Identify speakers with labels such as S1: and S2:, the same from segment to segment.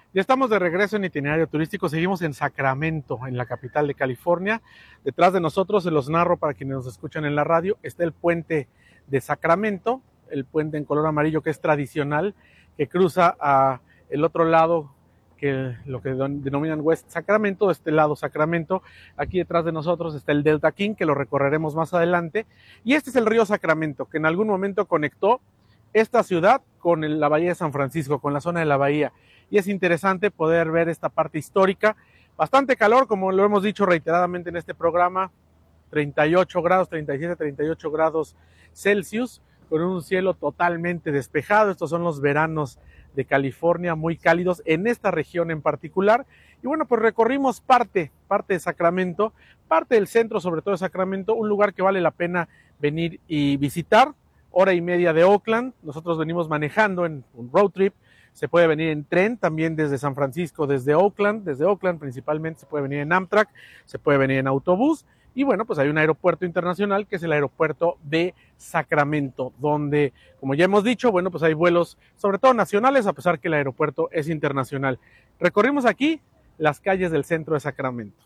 S1: Ya estamos de regreso en Itinerario Turístico, seguimos en Sacramento, en la capital de California. Detrás de nosotros, se los narro para quienes nos escuchan en la radio, está el puente de Sacramento, el puente en color amarillo que es tradicional, que cruza a el otro lado, que lo que denominan West Sacramento, este lado Sacramento. Aquí detrás de nosotros está el Delta King, que lo recorreremos más adelante. Y este es el río Sacramento, que en algún momento conectó esta ciudad con la bahía de San Francisco, con la zona de la bahía. Y es interesante poder ver esta parte histórica. Bastante calor, como lo hemos dicho reiteradamente en este programa, 38 grados, 37, 38 grados Celsius, con un cielo totalmente despejado. Estos son los veranos de California, muy cálidos en esta región en particular. Y bueno, pues recorrimos parte de Sacramento, parte del centro, sobre todo de Sacramento, un lugar que vale la pena venir y visitar. Hora y media de Oakland, nosotros venimos manejando en un road trip. Se puede venir en tren también desde San Francisco, desde Oakland principalmente se puede venir en Amtrak, se puede venir en autobús. Y bueno, pues hay un aeropuerto internacional que es el aeropuerto de Sacramento, donde, como ya hemos dicho, bueno, pues hay vuelos, sobre todo nacionales, a pesar que el aeropuerto es internacional. Recorrimos aquí las calles del centro de Sacramento.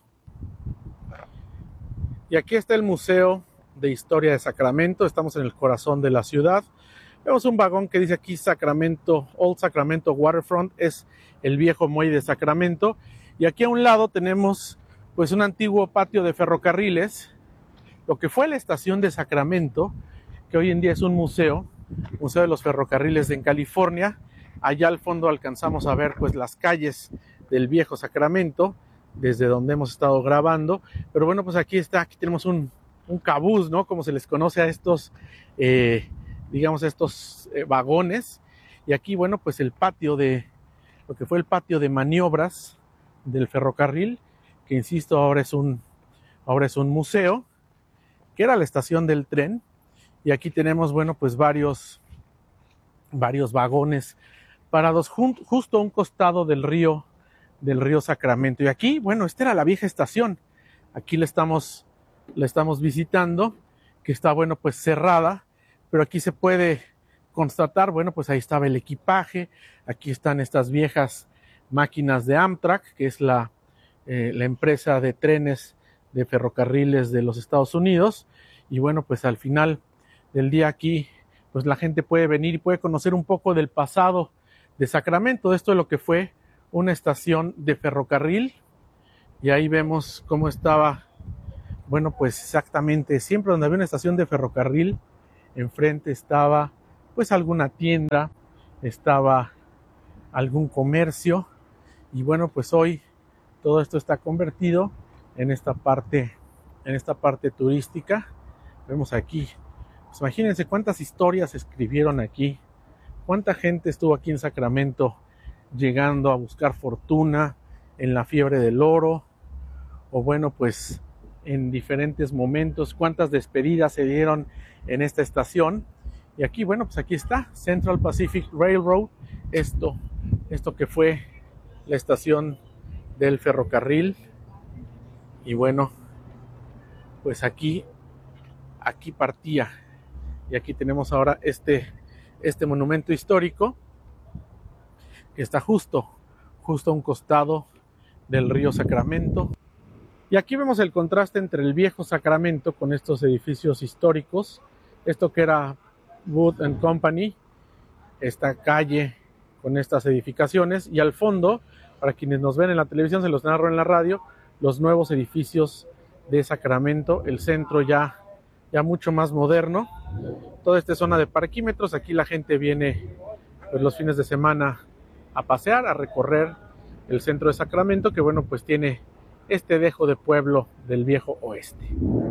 S1: Y aquí está el Museo de Historia de Sacramento, estamos en el corazón de la ciudad. Vemos un vagón que dice aquí Sacramento, Old Sacramento Waterfront, es el viejo muelle de Sacramento. Y aquí a un lado tenemos pues un antiguo patio de ferrocarriles, lo que fue la estación de Sacramento, que hoy en día es un museo de los ferrocarriles en California. Allá al fondo alcanzamos a ver pues las calles del viejo Sacramento, desde donde hemos estado grabando. Pero bueno, pues aquí tenemos un cabús, ¿no? Como se les conoce a estos vagones. Y aquí, bueno, pues lo que fue el patio de maniobras del ferrocarril, que insisto, ahora es un museo, que era la estación del tren. Y aquí tenemos, bueno, pues varios vagones parados justo a un costado del río Sacramento. Y aquí, bueno, esta era la vieja estación. Aquí la estamos visitando, que está, bueno, pues cerrada, pero aquí se puede constatar, bueno, pues ahí estaba el equipaje. Aquí están estas viejas máquinas de Amtrak, que es la empresa de trenes de ferrocarriles de los Estados Unidos. Y bueno, pues al final del día aquí, pues la gente puede venir y puede conocer un poco del pasado de Sacramento. Esto es lo que fue una estación de ferrocarril. Y ahí vemos cómo estaba, bueno, pues exactamente, siempre donde había una estación de ferrocarril, enfrente estaba pues alguna tienda, estaba algún comercio. Y bueno, pues hoy todo esto está convertido en esta parte turística. Vemos aquí, pues imagínense cuántas historias se escribieron aquí, cuánta gente estuvo aquí en Sacramento llegando a buscar fortuna en la fiebre del oro, o bueno, pues en diferentes momentos, cuántas despedidas se dieron en esta estación. Y aquí, bueno, pues aquí está Central Pacific Railroad, esto que fue la estación del ferrocarril. Y bueno, pues aquí partía. Y aquí tenemos ahora este monumento histórico que está justo a un costado del río Sacramento. Y aquí vemos el contraste entre el viejo Sacramento con estos edificios históricos, esto que era Wood and Company, esta calle con estas edificaciones, y al fondo, para quienes nos ven en la televisión, se los narro en la radio, los nuevos edificios de Sacramento, el centro ya mucho más moderno. Toda esta zona de parquímetros, aquí la gente viene pues los fines de semana a pasear, a recorrer el centro de Sacramento, que bueno, pues tiene este dejo de pueblo del viejo oeste.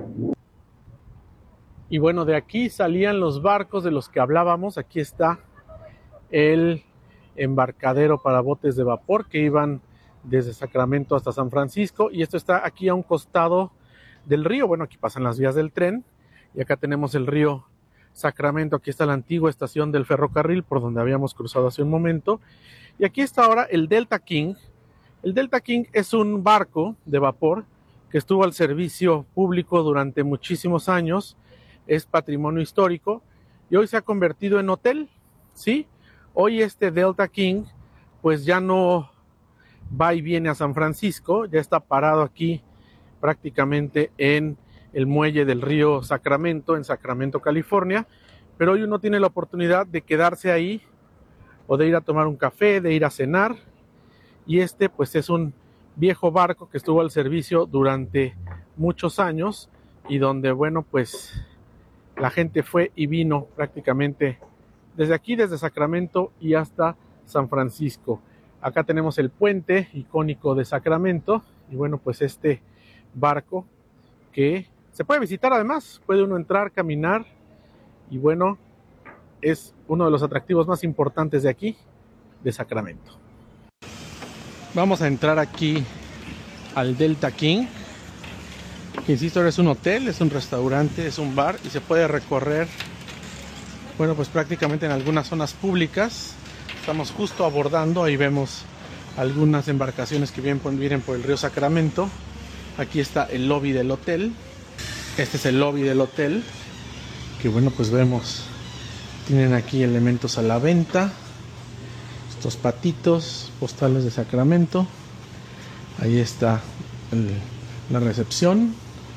S1: Y bueno, de aquí salían los barcos de los que hablábamos. Aquí está el embarcadero para botes de vapor que iban desde Sacramento hasta San Francisco, y esto está aquí a un costado del río. Bueno, aquí pasan las vías del tren y acá tenemos el río Sacramento. Aquí está la antigua estación del ferrocarril por donde habíamos cruzado hace un momento, y aquí está ahora el Delta King. El Delta King es un barco de vapor que estuvo al servicio público durante muchísimos años, es patrimonio histórico y hoy se ha convertido en hotel, ¿sí? Hoy este Delta King pues ya no va y viene a San Francisco, ya está parado aquí prácticamente en el muelle del río Sacramento, en Sacramento, California, pero hoy uno tiene la oportunidad de quedarse ahí o de ir a tomar un café, de ir a cenar, y este pues es un viejo barco que estuvo al servicio durante muchos años y donde bueno pues la gente fue y vino prácticamente desde aquí, desde Sacramento y hasta San Francisco. Acá tenemos el puente icónico de Sacramento y bueno pues este barco que se puede visitar, además puede uno entrar, caminar y bueno, es uno de los atractivos más importantes de aquí, de Sacramento. Vamos a entrar aquí al Delta King, que insisto, es un hotel, es un restaurante, es un bar y se puede recorrer, bueno, pues prácticamente en algunas zonas públicas. Estamos justo abordando, ahí vemos algunas embarcaciones que vienen por el río Sacramento. Aquí está el lobby del hotel. Este es el lobby del hotel, que bueno, pues vemos, tienen aquí elementos a la venta, estos patitos postales de Sacramento. Ahí está la recepción.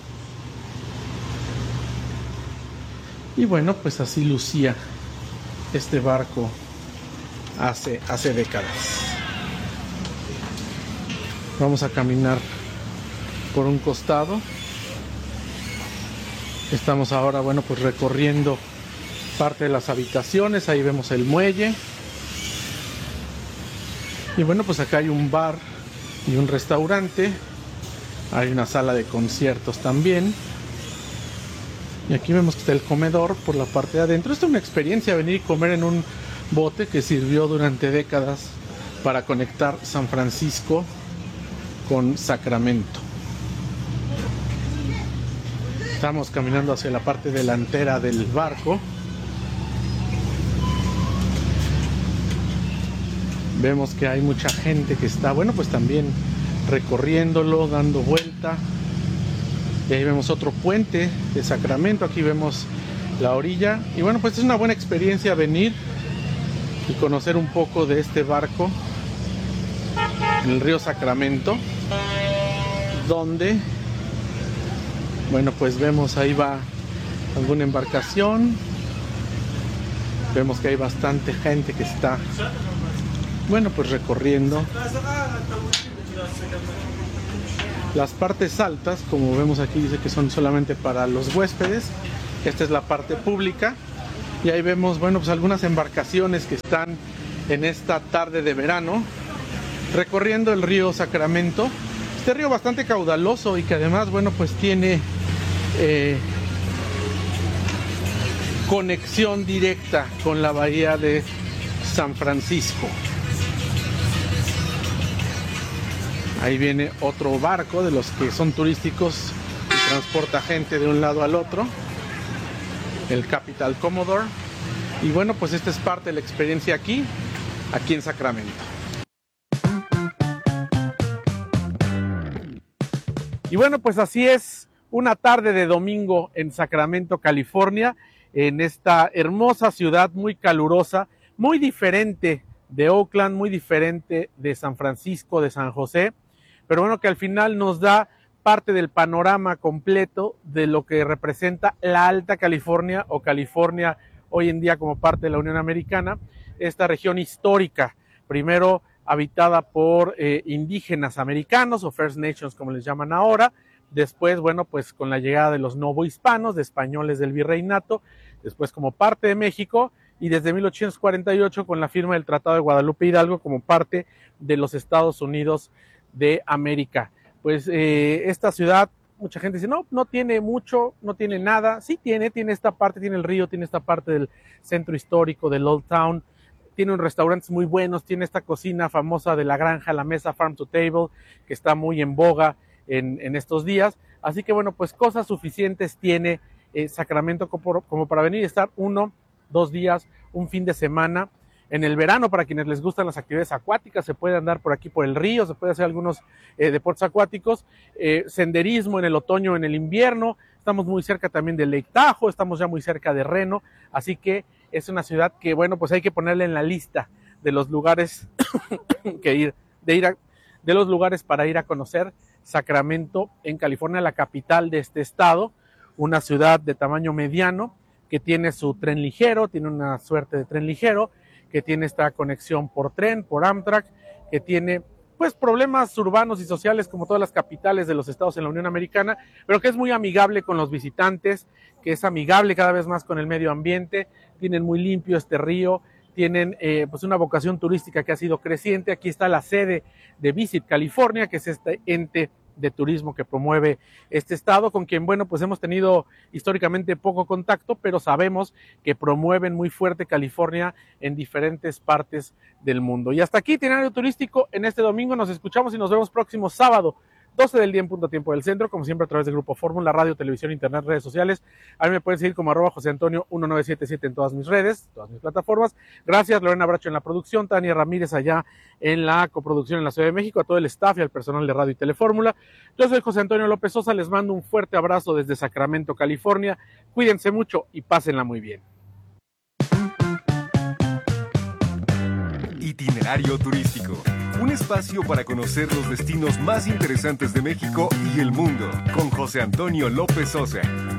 S1: Y bueno, pues así lucía este barco hace décadas. Vamos a caminar por un costado. Estamos ahora, bueno, pues recorriendo parte de las habitaciones. Ahí vemos el muelle. Y bueno, pues acá hay un bar y un restaurante. Hay una sala de conciertos también. Y aquí vemos que está el comedor por la parte de adentro. Esto es una experiencia, venir y comer en un bote que sirvió durante décadas para conectar San Francisco con Sacramento. Estamos caminando hacia la parte delantera del barco. Vemos que hay mucha gente que está, bueno, pues también recorriéndolo, dando vuelta. Y ahí vemos otro puente de Sacramento. Aquí vemos la orilla. Y bueno, pues es una buena experiencia venir y conocer un poco de este barco en el río Sacramento, donde, bueno, pues vemos ahí va alguna embarcación. Vemos que hay bastante gente que está, bueno, pues recorriendo. Las partes altas, como vemos aquí, dice que son solamente para los huéspedes. Esta es la parte pública. Y ahí vemos, bueno, pues algunas embarcaciones que están en esta tarde de verano recorriendo el río Sacramento. Este río bastante caudaloso y que además, bueno, pues tiene conexión directa con la bahía de San Francisco. Ahí viene otro barco de los que son turísticos y transporta gente de un lado al otro, el Capital Commodore. Y bueno, pues esta es parte de la experiencia aquí en Sacramento. Y bueno, pues así es una tarde de domingo en Sacramento, California, en esta hermosa ciudad muy calurosa, muy diferente de Oakland, muy diferente de San Francisco, de San José, pero bueno, que al final nos da parte del panorama completo de lo que representa la Alta California o California hoy en día como parte de la Unión Americana, esta región histórica, primero habitada por indígenas americanos o First Nations como les llaman ahora, después, bueno, pues con la llegada de los novohispanos, de españoles del virreinato, después como parte de México y desde 1848 con la firma del Tratado de Guadalupe Hidalgo como parte de los Estados Unidos de América. Pues esta ciudad, mucha gente dice, no tiene mucho, no tiene nada. Sí tiene esta parte, tiene el río, tiene esta parte del centro histórico, del Old Town, tiene unos restaurantes muy buenos, tiene esta cocina famosa de la granja, la mesa Farm to Table, que está muy en boga en estos días. Así que bueno, pues cosas suficientes tiene Sacramento como para venir y estar 1, 2 días, un fin de semana. En el verano, para quienes les gustan las actividades acuáticas, se puede andar por aquí por el río, se puede hacer algunos deportes acuáticos, senderismo en el otoño, en el invierno. Estamos muy cerca también de Lake Tahoe, estamos ya muy cerca de Reno, así que es una ciudad que, bueno, pues hay que ponerle en la lista de los lugares de de los lugares para ir a conocer Sacramento en California, la capital de este estado, una ciudad de tamaño mediano que tiene su tren ligero, tiene una suerte de tren ligero, que tiene esta conexión por tren, por Amtrak, que tiene pues problemas urbanos y sociales como todas las capitales de los estados en la Unión Americana, pero que es muy amigable con los visitantes, que es amigable cada vez más con el medio ambiente, tienen muy limpio este río, tienen pues una vocación turística que ha sido creciente. Aquí está la sede de Visit California, que es este ente de turismo que promueve este estado, con quien, bueno, pues hemos tenido históricamente poco contacto, pero sabemos que promueven muy fuerte California en diferentes partes del mundo. Y hasta aquí, itinerario turístico en este domingo. Nos escuchamos y nos vemos próximo sábado, 12 del día en punto tiempo del centro, como siempre a través del Grupo Fórmula, radio, televisión, internet, redes sociales. A mí me pueden seguir como @JoseAntonio1977 en todas mis redes, todas mis plataformas. Gracias, Lorena Bracho en la producción, Tania Ramírez allá en la coproducción en la Ciudad de México, a todo el staff y al personal de Radio y Telefórmula. Yo soy José Antonio López Sosa, les mando un fuerte abrazo desde Sacramento, California. Cuídense mucho y pásenla muy bien.
S2: Itinerario turístico. Un espacio para conocer los destinos más interesantes de México y el mundo, con José Antonio López Sosa.